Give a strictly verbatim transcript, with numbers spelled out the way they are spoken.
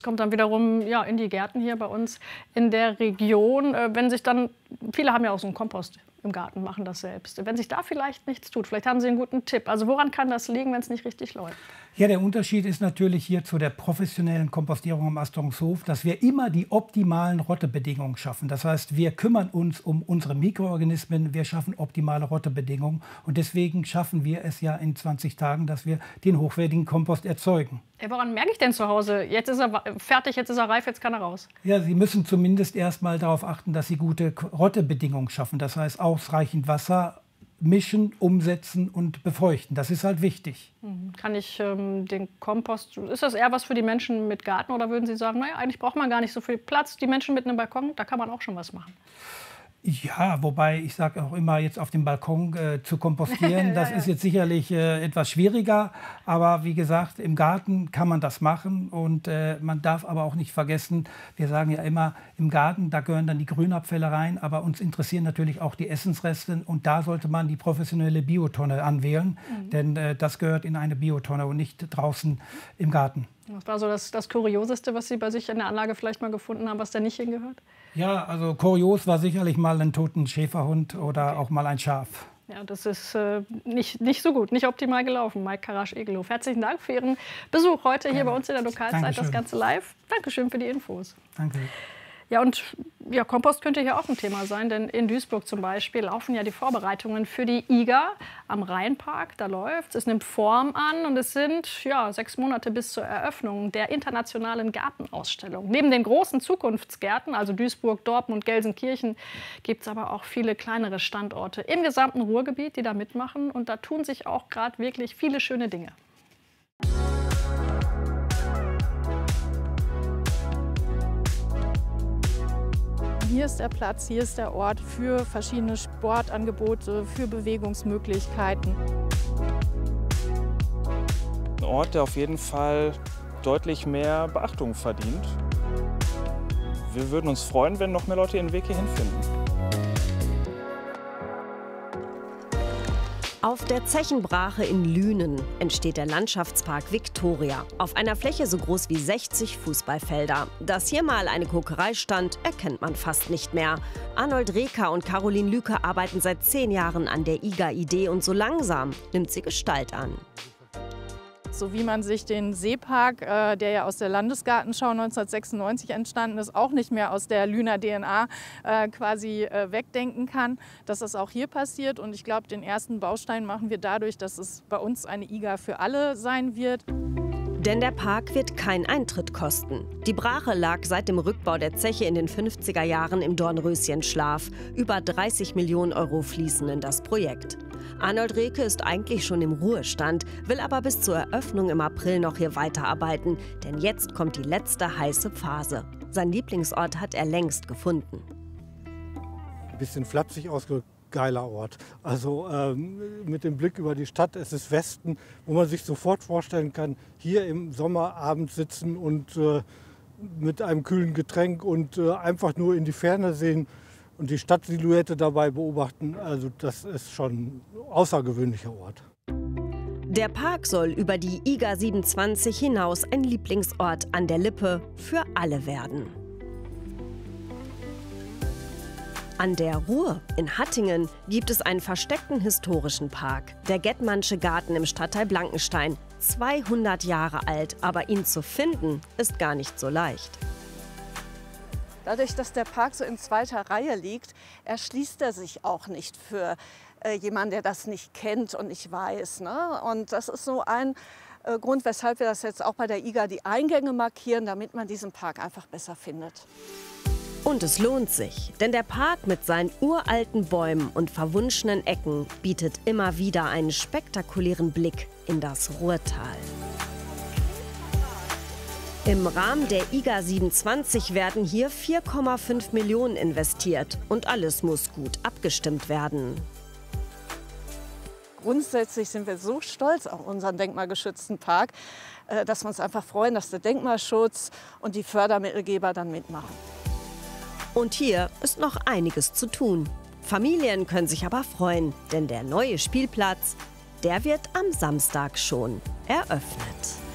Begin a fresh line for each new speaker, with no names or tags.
Kommt dann wiederum ja, in die Gärten hier bei uns in der Region. Äh, wenn sich dann, viele haben ja auch so einen Kompost im Garten, machen das selbst. Wenn sich da vielleicht nichts tut, vielleicht haben Sie einen guten Tipp. Also woran kann das liegen, wenn es nicht richtig läuft?
Ja, der Unterschied ist natürlich hier zu der professionellen Kompostierung am Astorungshof, dass wir immer die optimalen Rottebedingungen schaffen. Das heißt, wir kümmern uns um unsere Mikroorganismen, wir schaffen optimale Rottebedingungen. Und deswegen schaffen wir es ja in zwanzig Tagen, dass wir den hochwertigen Kompost erzeugen.
Ey, woran merke ich denn zu Hause? Jetzt ist er fertig, jetzt ist er reif, jetzt kann er raus.
Ja, Sie müssen zumindest erst mal darauf achten, dass Sie gute Rottebedingungen schaffen. Das heißt, ausreichend Wasser mischen, umsetzen und befeuchten. Das ist halt wichtig.
Kann ich ähm, den Kompost, ist das eher was für die Menschen mit Garten oder würden Sie sagen, naja, eigentlich braucht man gar nicht so viel Platz. Die Menschen mit einem Balkon, da kann man auch schon was machen.
Ja, wobei ich sage auch immer, jetzt auf dem Balkon äh, zu kompostieren, das ja, ja. ist jetzt sicherlich äh, etwas schwieriger. Aber wie gesagt, im Garten kann man das machen. Und äh, man darf aber auch nicht vergessen, wir sagen ja immer, im Garten, da gehören dann die Grünabfälle rein. Aber uns interessieren natürlich auch die Essensreste. Und da sollte man die professionelle Biotonne anwählen. Mhm. Denn äh, das gehört in eine Biotonne und nicht draußen im Garten.
Was war so das, das Kurioseste, was Sie bei sich in der Anlage vielleicht mal gefunden haben, was da nicht hingehört?
Ja, also kurios war sicherlich mal ein toten Schäferhund oder okay. auch mal ein Schaf.
Ja, das ist äh, nicht, nicht so gut, nicht optimal gelaufen. Mike Karasch-Egelhof, herzlichen Dank für Ihren Besuch heute hier ja. bei uns in der Lokalzeit, Dankeschön. Das Ganze live. Dankeschön für die Infos.
Danke.
Ja, und ja, Kompost könnte hier auch ein Thema sein, denn in Duisburg zum Beispiel laufen ja die Vorbereitungen für die I G A am Rheinpark. Da läuft es, nimmt Form an und es sind ja, sechs Monate bis zur Eröffnung der internationalen Gartenausstellung. Neben den großen Zukunftsgärten, also Duisburg, Dortmund, Gelsenkirchen, gibt es aber auch viele kleinere Standorte im gesamten Ruhrgebiet, die da mitmachen. Und da tun sich auch gerade wirklich viele schöne Dinge.
Hier ist der Platz, hier ist der Ort für verschiedene Sportangebote, für Bewegungsmöglichkeiten.
Ein Ort, der auf jeden Fall deutlich mehr Beachtung verdient. Wir würden uns freuen, wenn noch mehr Leute ihren Weg hierhin finden.
Auf der Zechenbrache in Lünen entsteht der Landschaftspark Victoria. Auf einer Fläche so groß wie sechzig Fußballfelder. Dass hier mal eine Kokerei stand, erkennt man fast nicht mehr. Arnold Reker und Caroline Lüke arbeiten seit zehn Jahren an der I G A-Idee und so langsam nimmt sie Gestalt an.
So wie man sich den Seepark, äh, der ja aus der Landesgartenschau neunzehnhundertsechsundneunzig entstanden ist, auch nicht mehr aus der Lüner D N A äh, quasi äh, wegdenken kann, dass das auch hier passiert. Und ich glaube, den ersten Baustein machen wir dadurch, dass es bei uns eine I G A für alle sein wird.
Denn der Park wird keinen Eintritt kosten. Die Brache lag seit dem Rückbau der Zeche in den fünfziger Jahren im Dornröschenschlaf. Über dreißig Millionen Euro fließen in das Projekt. Arnold Reker ist eigentlich schon im Ruhestand, will aber bis zur Eröffnung im April noch hier weiterarbeiten. Denn jetzt kommt die letzte heiße Phase. Sein Lieblingsort hat er längst gefunden.
Ein bisschen flapsig ausgedrückt. Geiler Ort. Also ähm, mit dem Blick über die Stadt, es ist Westen, wo man sich sofort vorstellen kann, hier im Sommerabend sitzen und äh, mit einem kühlen Getränk und äh, einfach nur in die Ferne sehen und die Stadtsilhouette dabei beobachten. Also das ist schon ein außergewöhnlicher Ort.
Der Park soll über die I G A siebenundzwanzig hinaus ein Lieblingsort an der Lippe für alle werden. An der Ruhr in Hattingen gibt es einen versteckten historischen Park. Der Gettmannsche Garten im Stadtteil Blankenstein. zweihundert Jahre alt, aber ihn zu finden, ist gar nicht so leicht.
Dadurch, dass der Park so in zweiter Reihe liegt, erschließt er sich auch nicht für äh, jemanden, der das nicht kennt und nicht weiß. Ne? Und das ist so ein äh, Grund, weshalb wir das jetzt auch bei der I G A die Eingänge markieren, damit man diesen Park einfach besser findet.
Und es lohnt sich, denn der Park mit seinen uralten Bäumen und verwunschenen Ecken bietet immer wieder einen spektakulären Blick in das Ruhrtal. Im Rahmen der I G A siebenundzwanzig werden hier vier Komma fünf Millionen investiert und alles muss gut abgestimmt werden.
Grundsätzlich sind wir so stolz auf unseren denkmalgeschützten Park, dass wir uns einfach freuen, dass der Denkmalschutz und die Fördermittelgeber dann mitmachen.
Und hier ist noch einiges zu tun. Familien können sich aber freuen, denn der neue Spielplatz, der wird am Samstag schon eröffnet.